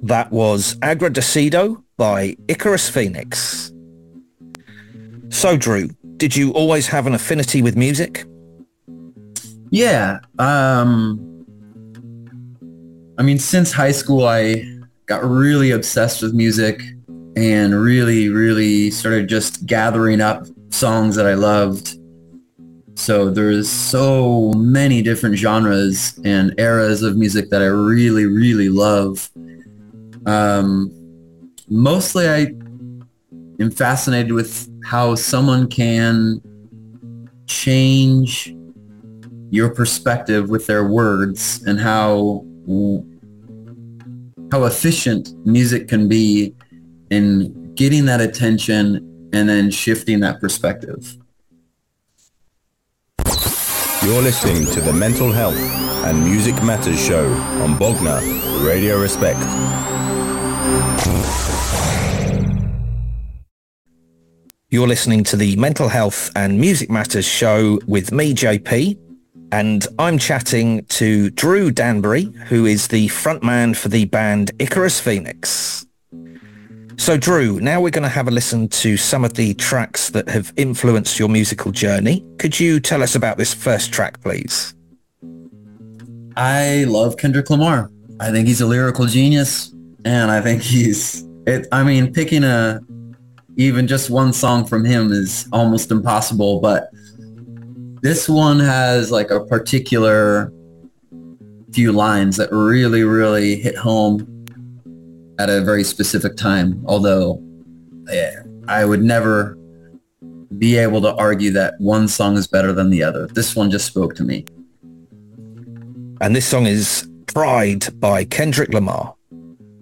That was Agradecido by Icarus Phoenix. So, Drew, did you always have an affinity with music? Yeah. Since high school, I got really obsessed with music and really, really started just gathering up songs that I loved. So there's so many different genres and eras of music that I really, really love. Mostly I am fascinated with how someone can change your perspective with their words and how efficient music can be in getting that attention and then shifting that perspective. You're listening to the Mental Health and Music Matters show on Bogner Radio Respect. You're listening to the Mental Health and Music Matters show with me, JP, and I'm chatting to Drew Danbury, who is the frontman for the band Icarus Phoenix. So Drew, now we're going to have a listen to some of the tracks that have influenced your musical journey. Could you tell us about this first track, please? I love Kendrick Lamar. I think he's a lyrical genius, and I think picking even just one song from him is almost impossible, but this one has like a particular few lines that really, really hit home at a very specific time. Although I would never be able to argue that one song is better than the other. This one just spoke to me. And this song is Pride by Kendrick Lamar.